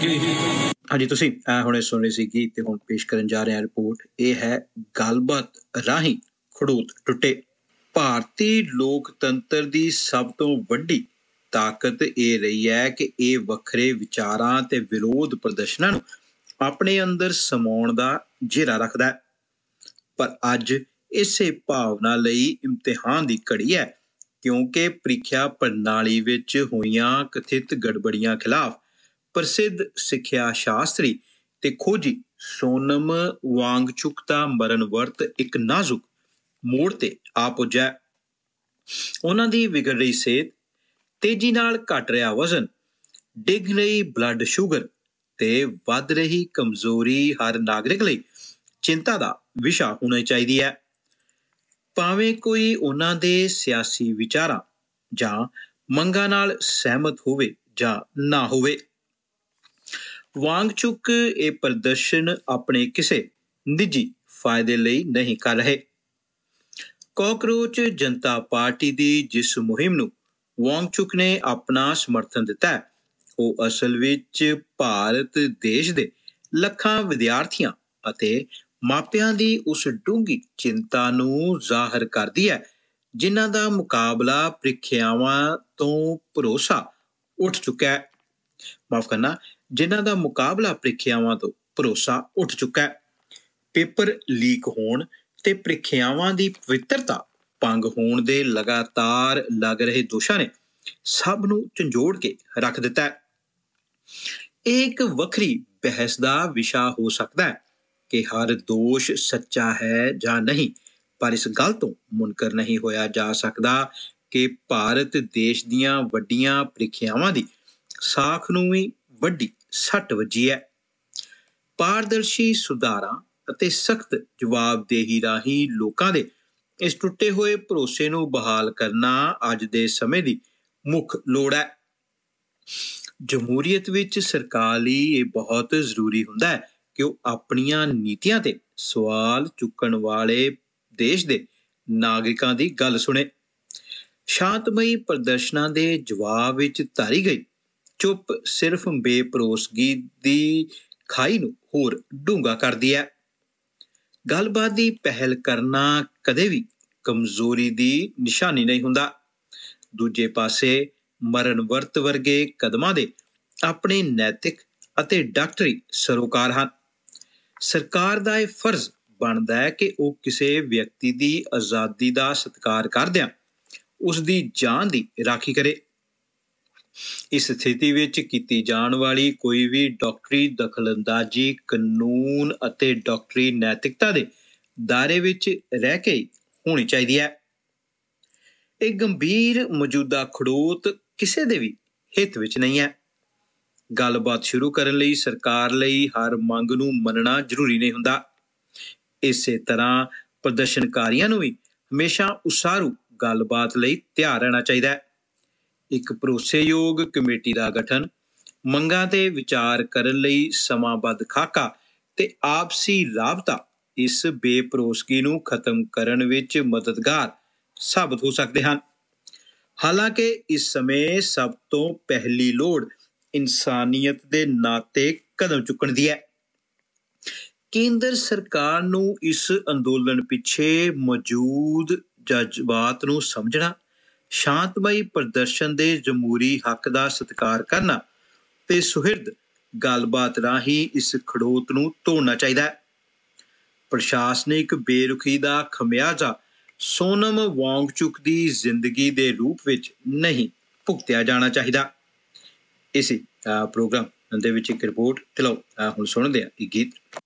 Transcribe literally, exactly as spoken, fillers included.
ਹਾਂਜੀ ਤੁਸੀਂ ਹੁਣੇ ਸੁਣ ਰਹੇ ਸੀ ਗੀਤ ਤੇ ਹੁਣ ਪੇਸ਼ ਕਰਨ ਜਾ ਰਹੇ ਹਾਂ ਰਿਪੋਰਟ। ਇਹ ਹੈ ਗੱਲਬਾਤ ਰਾਹੀਂ ਖੜੂਤ ਟੁੱਟੇ। ਭਾਰਤੀ ਲੋਕਤੰਤਰ ਦੀ ਸਭ ਤੋਂ ਵੱਡੀ ਤਾਕਤ ਇਹ ਰਹੀ ਹੈ ਕਿ ਇਹ ਵੱਖਰੇ ਵਿਚਾਰਾਂ ਤੇ ਵਿਰੋਧ ਪ੍ਰਦਰਸ਼ਨਾਂ ਨੂੰ ਆਪਣੇ ਅੰਦਰ ਸਮਾਉਣ ਦਾ ਜੇਰਾ ਰੱਖਦਾ ਹੈ। ਪਰ ਅੱਜ ਇਸੇ ਭਾਵਨਾ ਲਈ ਇਮਤਿਹਾਨ ਦੀ ਘੜੀ ਹੈ, ਕਿਉਂਕਿ ਪ੍ਰੀਖਿਆ ਪ੍ਰਣਾਲੀ ਵਿੱਚ ਹੋਈਆਂ ਕਥਿਤ ਗੜਬੜੀਆਂ ਖਿਲਾਫ ਪ੍ਰਸਿੱਧ ਸਿੱਖਿਆ ਸ਼ਾਸਤਰੀ ਤੇ ਖੋਜੀ ਸੋਨਮ ਵਾਂਗਚੁਕ ਦਾ ਮਰਨ ਵਰਤ ਇੱਕ ਨਾਜ਼ੁਕ ਮੋੜ ਤੇ ਆ ਪੁੱਜਾ। ਉਹਨਾਂ ਦੀ ਵਿਗੜ ਰਹੀ ਸਿਹਤ, ਤੇਜ਼ੀ ਨਾਲ ਘਟ ਰਿਹਾ ਵਜ਼ਨ, ਡਿੱਗ ਰਹੀ ਬਲੱਡ ਸ਼ੂਗਰ ਤੇ ਵੱਧ ਰਹੀ ਕਮਜ਼ੋਰੀ ਹਰ ਨਾਗਰਿਕ ਲਈ ਚਿੰਤਾ ਦਾ ਵਿਸ਼ਾ ਹੋਣਾ ਚਾਹੀਦੀ ਹੈ। ਭਾਵੇਂ ਕੋਈ ਉਹਨਾਂ ਦੇ ਸਿਆਸੀ ਵਿਚਾਰਾਂ ਜਾਂ ਮੰਗਾਂ ਨਾਲ ਸਹਿਮਤ ਹੋਵੇ ਜਾਂ ਨਾ ਹੋਵੇ। ਵਾਂਗਚੁਕ ਇਹ ਪ੍ਰਦਰਸ਼ਨ ਆਪਣੇ ਕਿਸੇ ਨਿੱਜੀ ਫਾਇਦੇ ਲਈ ਨਹੀਂ ਕਰ ਰਹੇ। ਕਾਕਰੋਚ ਜਨਤਾ ਪਾਰਟੀ ਦੀ ਜਿਸ ਮੁਹਿੰਮ ਨੂੰ ਵਾਂਗਚੁਕ ਨੇ ਆਪਣਾ ਸਮਰਥਨ ਦਿੱਤਾ, ਉਹ ਅਸਲ ਵਿੱਚ ਭਾਰਤ ਦੇਸ਼ ਦੇ ਲੱਖਾਂ ਵਿਦਿਆਰਥੀਆਂ ਅਤੇ ਮਾਪਿਆਂ ਦੀ ਉਸ ਡੂੰਘੀ ਚਿੰਤਾ ਨੂੰ ਜ਼ਾਹਰ ਕਰਦੀ ਹੈ, ਜਿਨ੍ਹਾਂ ਦਾ ਮੁਕਾਬਲਾ ਪ੍ਰੀਖਿਆਵਾਂ ਤੋਂ ਭਰੋਸਾ ਉੱਠ ਚੁੱਕਾ ਹੈ। ਮਾਫ ਕਰਨਾ ਜਿਨ੍ਹਾਂ ਦਾ ਮੁਕਾਬਲਾ ਪ੍ਰੀਖਿਆਵਾਂ ਤੋਂ ਭਰੋਸਾ ਉੱਠ ਚੁੱਕਾ ਹੈ। ਪੇਪਰ ਲੀਕ ਹੋਣ ਤੇ ਪ੍ਰੀਖਿਆਵਾਂ ਦੀ ਪਵਿੱਤਰਤਾ ਭੰਗ ਹੋਣ ਦੇ ਲਗਾਤਾਰ ਲੱਗ ਰਹੇ ਦੋਸ਼ਾਂ ਨੇ ਸਭ ਨੂੰ ਝੰਜੋੜ ਕੇ ਰੱਖ ਦਿੱਤਾ ਹੈ। ਇਹ ਇੱਕ ਵੱਖਰੀ ਬਹਿਸ ਦਾ ਵਿਸ਼ਾ ਹੋ ਸਕਦਾ ਹੈ ਕਿ ਹਰ ਦੋਸ਼ ਸੱਚਾ ਹੈ ਜਾਂ ਨਹੀਂ, ਪਰ ਇਸ ਗੱਲ ਤੋਂ ਮੁਨਕਰ ਨਹੀਂ ਹੋਇਆ ਜਾ ਸਕਦਾ ਕਿ ਭਾਰਤ ਦੇਸ਼ ਦੀਆਂ ਵੱਡੀਆਂ ਪ੍ਰੀਖਿਆਵਾਂ ਦੀ ਸਾਖ ਨੂੰ ਵੀ ਵੱਡੀ ਸੱਟ ਵੱਜੀ ਹੈ। ਪਾਰਦਰਸ਼ੀ ਸੁਧਾਰਾਂ ਅਤੇ ਸਖਤ ਜਵਾਬਦੇਹੀ ਰਾਹੀਂ ਲੋਕਾਂ ਦੇ ਇਸ ਟੁੱਟੇ ਹੋਏ ਭਰੋਸੇ ਨੂੰ ਬਹਾਲ ਕਰਨਾ ਅੱਜ ਦੇ ਸਮੇਂ ਦੀ ਮੁੱਖ ਲੋੜ ਹੈ। ਜਮਹੂਰੀਅਤ ਵਿੱਚ ਸਰਕਾਰ ਲਈ ਇਹ ਬਹੁਤ ਜ਼ਰੂਰੀ ਹੁੰਦਾ ਹੈ ਕਿ ਉਹ ਆਪਣੀਆਂ ਨੀਤੀਆਂ ਤੇ ਸਵਾਲ ਚੁੱਕਣ ਵਾਲੇ ਦੇਸ਼ ਦੇ ਨਾਗਰਿਕਾਂ ਦੀ ਗੱਲ ਸੁਣੇ। ਸ਼ਾਂਤਮਈ ਪ੍ਰਦਰਸ਼ਨਾਂ ਦੇ ਜਵਾਬ ਵਿੱਚ ਧਾਰੀ ਗਈ ਚੁੱਪ ਸਿਰਫ ਬੇਭਰੋਸਗੀ ਦੀ ਖਾਈ ਨੂੰ ਹੋਰ ਡੂੰਘਾ ਕਰਦੀ ਹੈ। ਗੱਲਬਾਤ ਦੀ ਪਹਿਲ ਕਰਨਾ ਕਦੇ ਵੀ ਕਮਜ਼ੋਰੀ ਦੀ ਨਿਸ਼ਾਨੀ ਨਹੀਂ ਹੁੰਦਾ। ਦੂਜੇ ਪਾਸੇ ਮਰਨ ਵਰਤ ਵਰਗੇ ਕਦਮਾਂ ਦੇ ਆਪਣੇ ਨੈਤਿਕ ਅਤੇ ਡਾਕਟਰੀ ਸਰੋਕਾਰ ਹਨ। ਸਰਕਾਰ ਦਾ ਇਹ ਫਰਜ਼ ਬਣਦਾ ਹੈ ਕਿ ਉਹ ਕਿਸੇ ਵਿਅਕਤੀ ਦੀ ਆਜ਼ਾਦੀ ਦਾ ਸਤਿਕਾਰ ਕਰਦਿਆਂ ਉਸ ਦੀ ਜਾਨ ਦੀ ਰਾਖੀ ਕਰੇ। ਇਸ ਸਥਿਤੀ ਵਿੱਚ ਕੀਤੀ ਜਾਣ ਵਾਲੀ ਕੋਈ ਵੀ ਡਾਕਟਰੀ ਦਖਲਅੰਦਾਜ਼ੀ ਕਾਨੂੰਨ ਅਤੇ ਡਾਕਟਰੀ ਨੈਤਿਕਤਾ ਦੇ ਦਾਇਰੇ ਵਿੱਚ ਰਹਿ ਕੇ ਹੋਣੀ ਚਾਹੀਦੀ ਹੈ। ਇਹ ਗੰਭੀਰ ਮੌਜੂਦਾ ਖੜੋਤ ਕਿਸੇ ਦੇ ਵੀ ਹਿੱਤ ਵਿੱਚ ਨਹੀਂ ਹੈ। ਗੱਲਬਾਤ ਸ਼ੁਰੂ ਕਰਨ ਲਈ ਸਰਕਾਰ ਲਈ ਹਰ ਮੰਗ ਨੂੰ ਮੰਨਣਾ ਜ਼ਰੂਰੀ ਨਹੀਂ ਹੁੰਦਾ। ਇਸੇ ਤਰ੍ਹਾਂ ਪ੍ਰਦਰਸ਼ਨਕਾਰੀਆਂ ਨੂੰ ਵੀ ਹਮੇਸ਼ਾ ਉਸਾਰੂ ਗੱਲਬਾਤ ਲਈ ਤਿਆਰ ਰਹਿਣਾ ਚਾਹੀਦਾ ਹੈ। ਇੱਕ ਭਰੋਸੇਯੋਗ ਕਮੇਟੀ ਦਾ ਗਠਨ, ਮੰਗਾਂ ਤੇ ਵਿਚਾਰ ਕਰਨ ਲਈ ਸਮਾਂਬੱਧ ਖਾਕਾ ਤੇ ਆਪਸੀ ਰਾਬਤਾ ਇਸ ਬੇਭਰੋਸਗੀ ਨੂੰ ਖਤਮ ਕਰਨ ਵਿੱਚ ਮਦਦਗਾਰ ਸਾਬਤ ਹੋ ਸਕਦੇ ਹਨ। ਹਾਲਾਂਕਿ ਇਸ ਸਮੇਂ ਸਭ ਤੋਂ ਪਹਿਲੀ ਲੋੜ ਇਨਸਾਨੀਅਤ ਦੇ ਨਾਤੇ ਕਦਮ ਚੁੱਕਣ ਦੀ ਹੈ। ਕੇਂਦਰ ਸਰਕਾਰ ਨੂੰ ਇਸ ਅੰਦੋਲਨ ਪਿੱਛੇ ਮੌਜੂਦ ਜਜ਼ਬਾਤ ਨੂੰ ਸਮਝਣਾ, ਸ਼ਾਂਤਮਈ ਪ੍ਰਦਰਸ਼ਨ ਦੇ ਜਮਹੂਰੀ ਹੱਕ ਦਾ ਸਤਿਕਾਰ ਕਰਨਾ ਤੇ ਸੁਹਿਰਦ ਗੱਲਬਾਤ ਰਾਹੀਂ ਇਸ ਖੜੋਤ ਨੂੰ ਤੋੜਨਾ ਚਾਹੀਦਾ ਹੈ। ਪ੍ਰਸ਼ਾਸਨਿਕ ਬੇਰੁਖੀ ਦਾ ਖਮਿਆਜ਼ਾ ਸੋਨਮ ਵਾਂਗਚੁਕ ਦੀ ਜ਼ਿੰਦਗੀ ਦੇ ਰੂਪ ਵਿੱਚ ਨਹੀਂ ਭੁਗਤਿਆ ਜਾਣਾ ਚਾਹੀਦਾ। ਇਸੇ ਪ੍ਰੋਗਰਾਮ ਦੇ ਵਿੱਚ ਇੱਕ ਰਿਪੋਰਟ ਚਲੋ ਹੁਣ ਸੁਣਦੇ ਹਾਂ ਇਹ ਗੀਤ।